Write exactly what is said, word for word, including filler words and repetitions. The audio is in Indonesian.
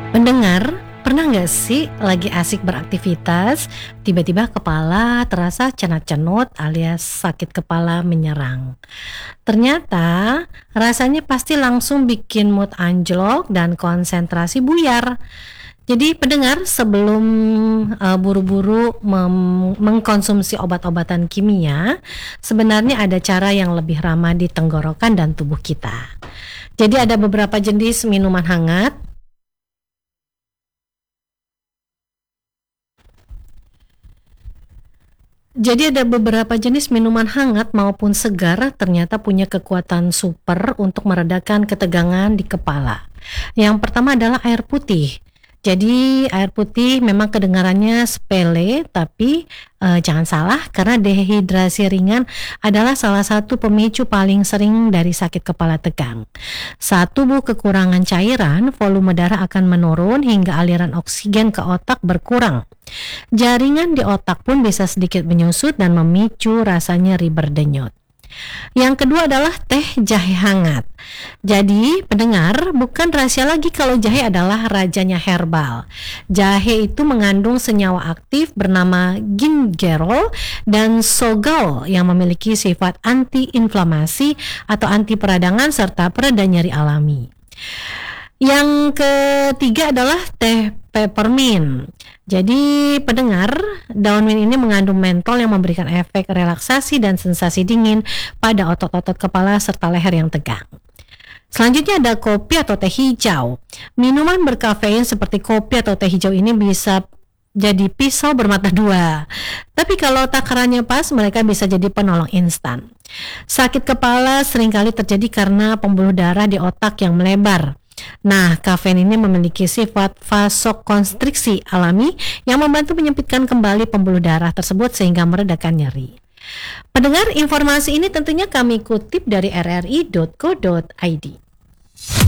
Pendengar, pernah nggak sih lagi asik beraktivitas, tiba-tiba kepala terasa cenut-cenut alias sakit kepala menyerang? Ternyata rasanya pasti langsung bikin mood anjlok dan konsentrasi buyar. Jadi pendengar, sebelum eh, buru-buru mem- mengkonsumsi obat-obatan kimia, sebenarnya ada cara yang lebih ramah di tenggorokan dan tubuh kita. Jadi ada beberapa jenis minuman hangat. Jadi ada beberapa jenis minuman hangat maupun segar ternyata punya kekuatan super untuk meredakan ketegangan di kepala. Yang pertama adalah air putih. Jadi air putih memang kedengarannya sepele, tapi eh, jangan salah karena dehidrasi ringan adalah salah satu pemicu paling sering dari sakit kepala tegang. Saat tubuh kekurangan cairan, volume darah akan menurun hingga aliran oksigen ke otak berkurang. Jaringan di otak pun bisa sedikit menyusut dan memicu rasa nyeri berdenyut. Yang kedua adalah teh jahe hangat. Jadi, pendengar, bukan rahasia lagi kalau jahe adalah rajanya herbal. Jahe itu mengandung senyawa aktif bernama gingerol dan sogal yang memiliki sifat anti-inflamasi atau anti peradangan serta pereda nyeri alami. Yang ketiga adalah teh peppermint. Jadi pendengar, daun mint ini mengandung mentol yang memberikan efek relaksasi dan sensasi dingin pada otot-otot kepala serta leher yang tegang. Selanjutnya ada kopi atau teh hijau. Minuman berkafein seperti kopi atau teh hijau ini bisa jadi pisau bermata dua. Tapi kalau takarannya pas, mereka bisa jadi penolong instan. Sakit kepala seringkali terjadi karena pembuluh darah di otak yang melebar. Nah, kafein ini memiliki sifat vasokonstriksi alami yang membantu menyempitkan kembali pembuluh darah tersebut sehingga meredakan nyeri. Pendengar, informasi ini tentunya kami kutip dari r r i dot co dot i d.